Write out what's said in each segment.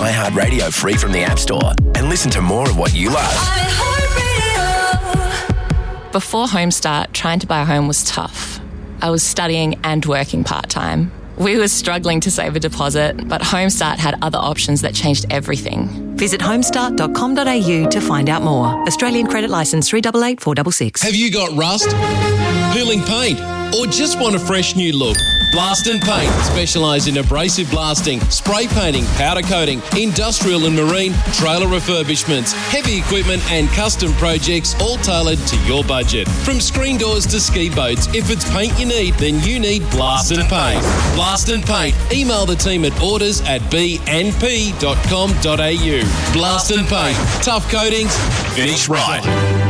iHeartRadio free from the App Store and listen to more of what you love. Before Homestart, trying to buy a home was tough. I was studying and working part-time. We were struggling to save a deposit, but Homestart had other options that changed everything. Visit homestart.com.au to find out more. Australian credit licence 388466. Have you got rust, peeling paint, or just want a fresh new look? Blast and Paint specialise in abrasive blasting, spray painting, powder coating, industrial and marine, trailer refurbishments, heavy equipment and custom projects, all tailored to your budget. From screen doors to ski boats, if it's paint you need, then you need Blast and Paint. Blast and Paint. Email the team at orders@bnp.com.au. Blast and Paint. Tough coatings, finish right.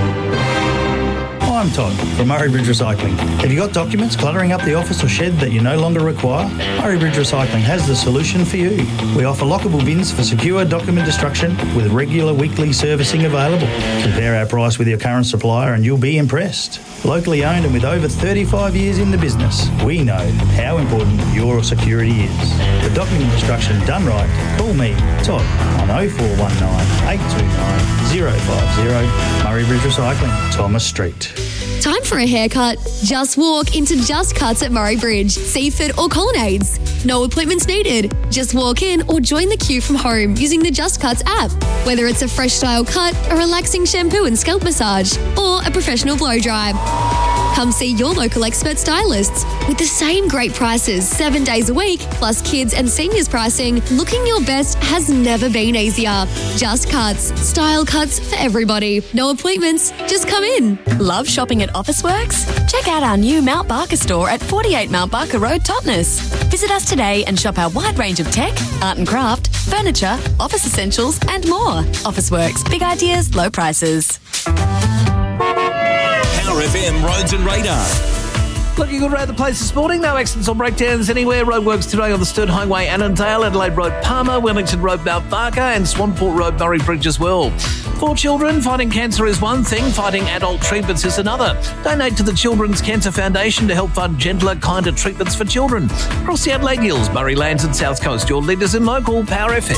I'm Todd from Murray Bridge Recycling. Have you got documents cluttering up the office or shed that you no longer require? Murray Bridge Recycling has the solution for you. We offer lockable bins for secure document destruction with regular weekly servicing available. Compare our price with your current supplier and you'll be impressed. Locally owned and with over 35 years in the business, we know how important your security is. For document destruction done right, call me, Todd, on 0419 829 050, Murray Bridge Recycling, Thomas Street. Time for a haircut? Just walk into Just Cuts at Murray Bridge, Seaford or Colonnades. No appointments needed. Just walk in or join the queue from home using the Just Cuts app. Whether it's a fresh style cut, a relaxing shampoo and scalp massage, or a professional blow dry. Come see your local expert stylists. With the same great prices 7 days a week, plus kids and seniors pricing, looking your best has never been easier. Just Cuts. Style cuts for everybody. No appointments. Just come in. Love shopping at Officeworks? Check out our new Mount Barker store at 48 Mount Barker Road, Totnes. Visit us today and shop our wide range of tech, art and craft, furniture, office essentials and more. Officeworks. Big ideas, low prices. Power FM Roads and Radar. Looking good around the place this morning. No accidents or breakdowns anywhere. Roadworks today on the Sturt Highway, Annandale, Adelaide Road, Palmer, Wellington Road, Mount Barker and Swanport Road, Murray Bridge as well. For children, fighting cancer is one thing, fighting adult treatments is another. Donate to the Children's Cancer Foundation to help fund gentler, kinder treatments for children. Across the Adelaide Hills, Murray Lands and South Coast, your leaders in local Power FM.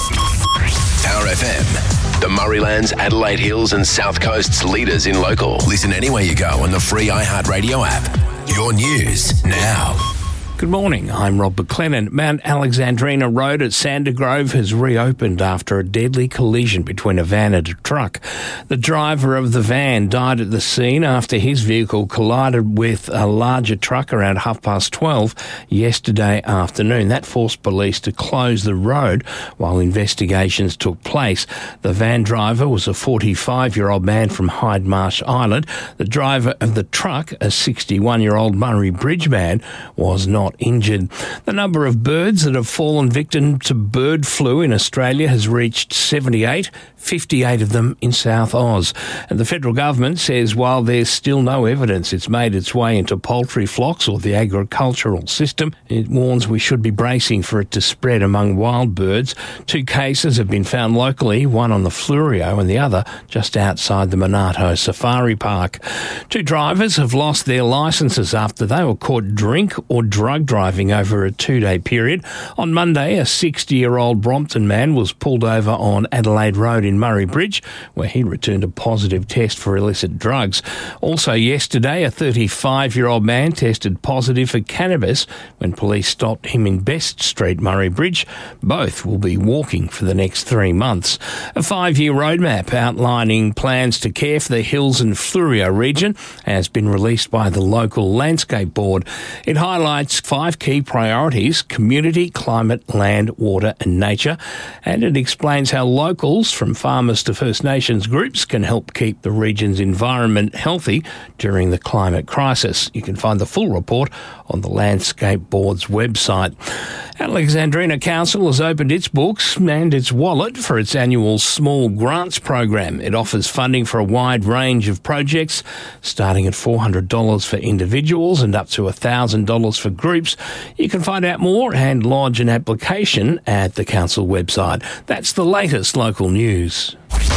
Power FM. The Murraylands, Adelaide Hills and South Coast's leaders in local. Listen anywhere you go on the free iHeartRadio app. Your news now. Good morning, I'm Rob McLennan. Mount Alexandrina Road at Sander Grove has reopened after a deadly collision between a van and a truck. The driver of the van died at the scene after his vehicle collided with a larger truck around 12:30 yesterday afternoon. That forced police to close the road while investigations took place. The van driver was a 45-year-old man from Hyde Marsh Island. The driver of the truck, a 61-year-old Murray Bridge man, was not injured. The number of birds that have fallen victim to bird flu in Australia has reached 78, 58 of them in South Oz. And the federal government says while there's still no evidence it's made its way into poultry flocks or the agricultural system, it warns we should be bracing for it to spread among wild birds. 2 cases have been found locally, one on the Fleurieu and the other just outside the Monarto Safari Park. 2 drivers have lost their licences after they were caught drink or drug driving over a 2-day period. On Monday, a 60-year-old Brompton man was pulled over on Adelaide Road in Murray Bridge, where he returned a positive test for illicit drugs. Also yesterday, a 35-year-old man tested positive for cannabis when police stopped him in Best Street, Murray Bridge. Both will be walking for the next 3 months. A 5-year roadmap outlining plans to care for the Hills and Fleurieu region has been released by the local landscape board. It highlights 5 key priorities: community, climate, land, water and nature, and it explains how locals from farmers to First Nations groups can help keep the region's environment healthy during the climate crisis. You can find the full report on the Landscape Board's website. Alexandrina Council has opened its books and its wallet for its annual Small Grants program. It offers funding for a wide range of projects, starting at $400 for individuals and up to $1,000 for groups. You can find out more and lodge an application at the council website. That's the latest local news.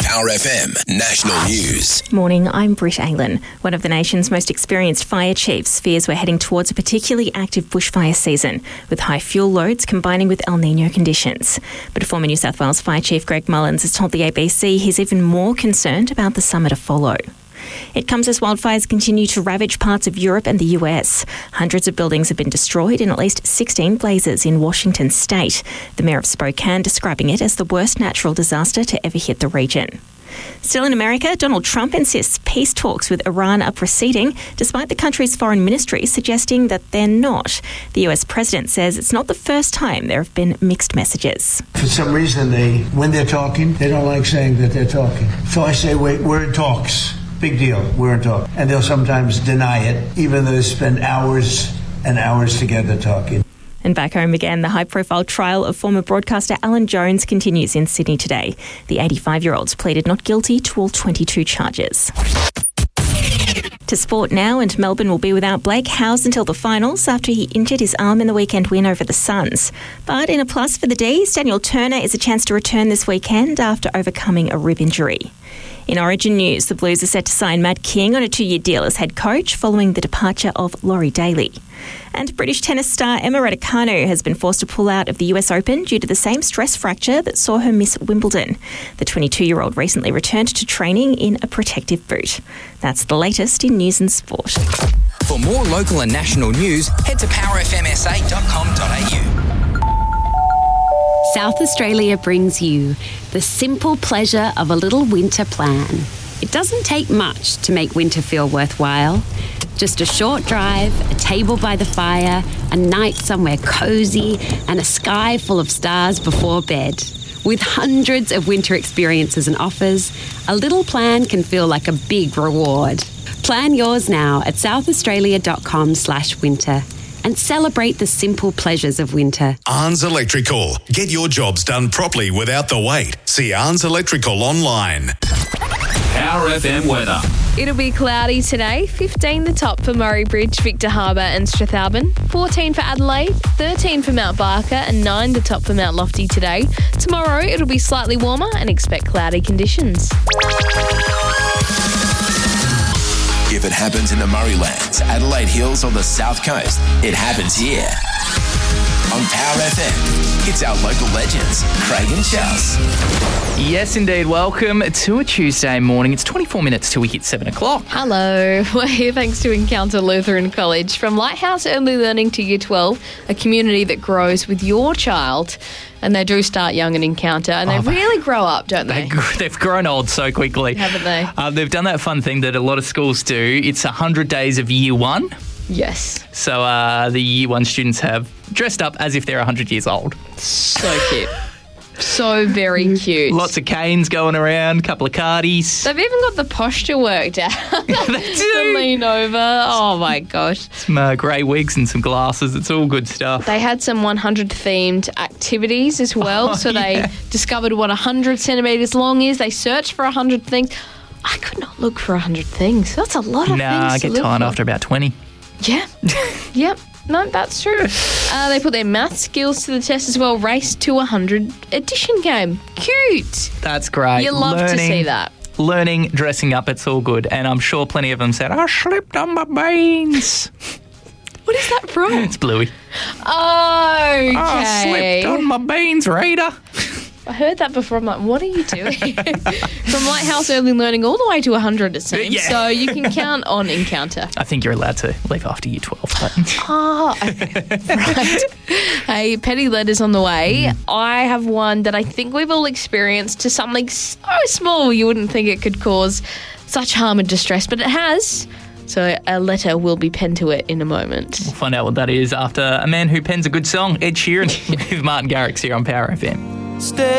Power FM National News. Morning, I'm Britt Aylan. One of the nation's most experienced fire chiefs fears we're heading towards a particularly active bushfire season, with high fuel loads combining with El Niño conditions. But former New South Wales Fire Chief Greg Mullins has told the ABC he's even more concerned about the summer to follow. It comes as wildfires continue to ravage parts of Europe and the US. Hundreds of buildings have been destroyed in at least 16 blazes in Washington state. The mayor of Spokane describing it as the worst natural disaster to ever hit the region. Still in America, Donald Trump insists peace talks with Iran are proceeding, despite the country's foreign ministry suggesting that they're not. The US president says it's not the first time there have been mixed messages. For some reason, when they're talking, they don't like saying that they're talking. So I say, wait, we're in talks. Big deal, we're in talks. And they'll sometimes deny it, even though they spend hours and hours together talking. And back home again, the high-profile trial of former broadcaster Alan Jones continues in Sydney today. The 85-year-old pleaded not guilty to all 22 charges. To sport now, and Melbourne will be without Blake Howes until the finals after he injured his arm in the weekend win over the Suns. But in a plus for the D's, Daniel Turner is a chance to return this weekend after overcoming a rib injury. In Origin news, the Blues are set to sign Matt King on a 2-year deal as head coach following the departure of Laurie Daly. And British tennis star Emma Raducanu has been forced to pull out of the US Open due to the same stress fracture that saw her miss Wimbledon. The 22-year-old recently returned to training in a protective boot. That's the latest in news and sport. For more local and national news, head to powerfmsa.com.au. South Australia brings you the simple pleasure of a little winter plan. It doesn't take much to make winter feel worthwhile. Just a short drive, a table by the fire, a night somewhere cosy, and a sky full of stars before bed. With hundreds of winter experiences and offers, a little plan can feel like a big reward. Plan yours now at southaustralia.com/winter. and celebrate the simple pleasures of winter. Arns Electrical. Get your jobs done properly without the wait. See Arns Electrical online. Power FM weather. It'll be cloudy today. 15 the top for Murray Bridge, Victor Harbour and Strathalbyn. 14 for Adelaide, 13 for Mount Barker and 9 the top for Mount Lofty today. Tomorrow it'll be slightly warmer and expect cloudy conditions. If it happens in the Murraylands, Adelaide Hills or the South Coast, it happens here. On Power FM, it's our local legends, Craig and Chels. Yes, indeed. Welcome to a Tuesday morning. It's 24 minutes till we hit 7 o'clock. Hello. We're here thanks to Encounter Lutheran College. From Lighthouse Early Learning to Year 12, a community that grows with your child. And they do start young at Encounter, and they really grow up, don't they? They've grown old so quickly. Haven't they? They've done that fun thing that a lot of schools do. It's 100 days of Year 1. Yes. So the Year 1 students have dressed up as if they're 100 years old. So cute. So very cute. Lots of canes going around, a couple of cardies. They've even got the posture worked out. They do. To lean over. Oh, my gosh. Some grey wigs and some glasses. It's all good stuff. They had some 100-themed activities as well. They discovered what 100 centimetres long is. They searched for 100 things. I could not look for 100 things. That's a lot of things I get tired after about 20. Yeah. Yep. No, that's true. They put their math skills to the test as well. Race to 100 edition game. Cute. That's great. You love to see that. Learning, dressing up, it's all good. And I'm sure plenty of them said, I slipped on my beans. What is that from? It's Bluey. Okay. I slipped on my beans, Rita. I heard that before. I'm like, what are you doing? From Lighthouse Early Learning all the way to 100, it seems. Yeah. So you can count on Encounter. I think you're allowed to leave after Year 12. But okay. Right. Hey, petty letters on the way. I have one that I think we've all experienced to something so small you wouldn't think it could cause such harm and distress, but it has. So a letter will be penned to it in a moment. We'll find out what that is after a man who pens a good song, Ed Sheeran, with Martin Garrix here on Power FM. Stay